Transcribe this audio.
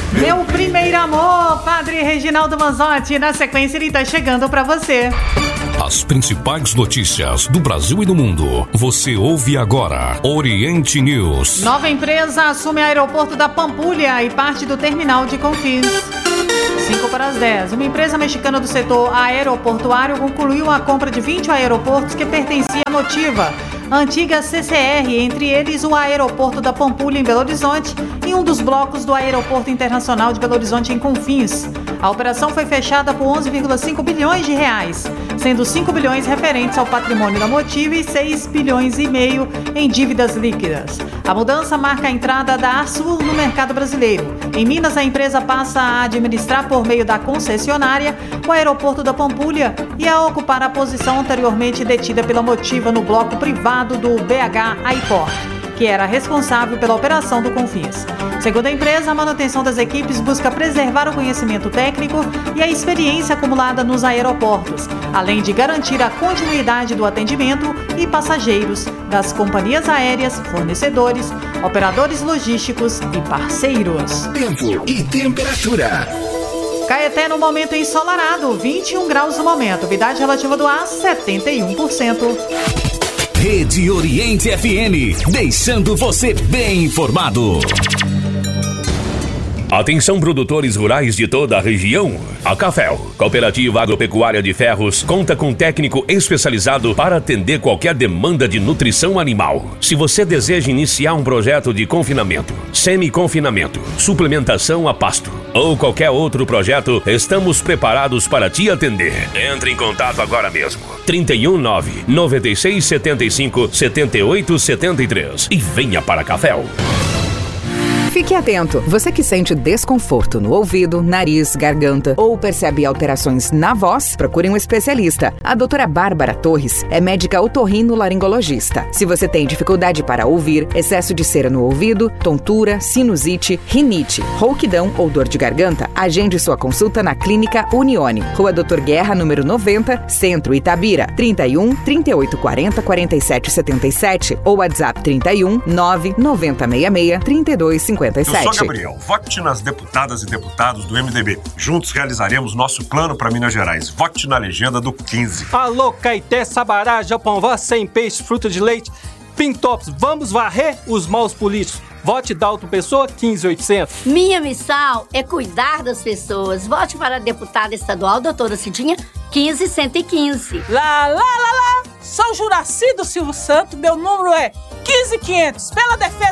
Meu primeiro amor, Padre Reginaldo Manzotti. Na sequência, ele tá chegando pra você. As principais notícias do Brasil e do mundo. Você ouve agora Oriente News. Nova empresa assume aeroporto da Pampulha e parte do terminal de Confins. 9:55. Uma empresa mexicana do setor aeroportuário concluiu a compra de 20 aeroportos que pertenciam à Motiva, a antiga CCR, entre eles o aeroporto da Pampulha em Belo Horizonte e um dos blocos do Aeroporto Internacional de Belo Horizonte em Confins. A operação foi fechada por 11,5 bilhões de reais, sendo 5 bilhões referentes ao patrimônio da Motiva e 6 bilhões e meio em dívidas líquidas. A mudança marca a entrada da Arsul no mercado brasileiro. Em Minas, a empresa passa a administrar por meio da concessionária o aeroporto da Pampulha e a ocupar a posição anteriormente detida pela Motiva no bloco privado do BH Airport, que era responsável pela operação do Confins. Segundo a empresa, a manutenção das equipes busca preservar o conhecimento técnico e a experiência acumulada nos aeroportos, além de garantir a continuidade do atendimento e passageiros das companhias aéreas, fornecedores, operadores logísticos e parceiros. Tempo e temperatura. Caeté no momento ensolarado, 21 graus no momento, umidade relativa do ar 71%. Rede Oriente FM, deixando você bem informado. Atenção, produtores rurais de toda a região. A Cafel, Cooperativa Agropecuária de Ferros, conta com técnico especializado para atender qualquer demanda de nutrição animal. Se você deseja iniciar um projeto de confinamento, semi-confinamento, suplementação a pasto ou qualquer outro projeto, estamos preparados para te atender. Entre em contato agora mesmo. 319 96 75 78 73 e venha para a Cafel. Fique atento, você que sente desconforto no ouvido, nariz, garganta ou percebe alterações na voz, procure um especialista. A doutora Bárbara Torres é médica otorrino-laringologista. Se você tem dificuldade para ouvir, excesso de cera no ouvido, tontura, sinusite, rinite, rouquidão ou dor de garganta, agende sua consulta na Clínica Unione, Rua Doutor Guerra, número 90, Centro Itabira, 31 38 40 47 77 ou WhatsApp 31 9 90 66 32 50. Eu sou Gabriel, vote nas deputadas e deputados do MDB. Juntos realizaremos nosso plano para Minas Gerais. Vote na legenda do 15. Alô, Caeté, Sabará, Japão, sem peixe, fruta de leite, Pintops, vamos varrer os maus políticos. Vote Dalton Pessoa, 15800. Minha missão é cuidar das pessoas. Vote para a deputada estadual, doutora Cidinha, 15115. Lá. São Juraci do Silvio Santos, meu número é 15500. Pela defesa